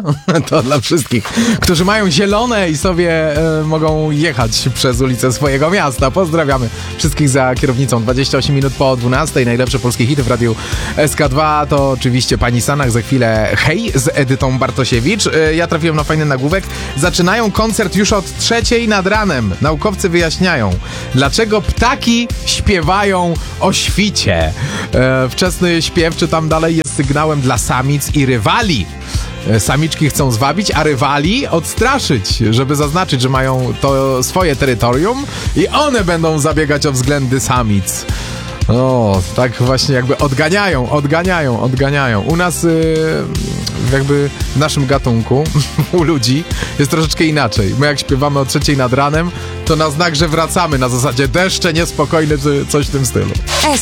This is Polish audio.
To dla wszystkich, którzy mają zielone i sobie mogą jechać przez ulicę swojego miasta. Pozdrawiamy wszystkich za kierownicą. 28 minut po 12. Najlepsze polskie hity w radiu SK2 to oczywiście Pani Sanach. Za chwilę Hej z Edytą Bartosiewicz. Ja trafiłem na fajny nagłówek. Zaczynają koncert już od 3:00 nad ranem. Naukowcy wyjaśniają, dlaczego ptaki śpiewają o świcie. Wczesny śpiew, czy tam dalej, jest sygnałem dla samic i rywali. Samiczki chcą zwabić, a rywali odstraszyć, żeby zaznaczyć, że mają to swoje terytorium i one będą zabiegać o względy samic. O, tak właśnie jakby odganiają. U nas jakby w naszym gatunku, u ludzi, jest troszeczkę inaczej. My jak śpiewamy o 3:00 nad ranem, to na znak, że wracamy, na zasadzie deszcze niespokojne, czy coś w tym stylu.